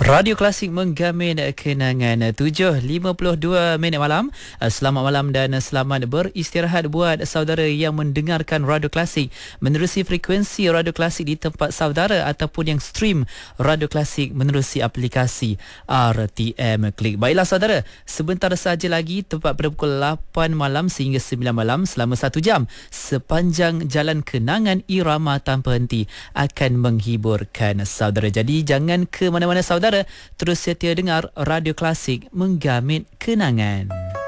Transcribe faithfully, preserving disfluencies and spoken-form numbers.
Radio Klasik menggamin kenangan tujuh lima puluh dua minit malam. Selamat malam dan selamat beristirahat buat saudara yang mendengarkan Radio Klasik menerusi frekuensi Radio Klasik di tempat saudara ataupun yang stream Radio Klasik menerusi aplikasi R T M Klik. Baiklah saudara, sebentar saja lagi tepat pada pukul lapan malam sehingga sembilan malam selama satu jam sepanjang jalan kenangan irama tanpa henti akan menghiburkan saudara. Jadi jangan ke mana-mana saudara, terus setia dengar Radio Klasik menggamit kenangan.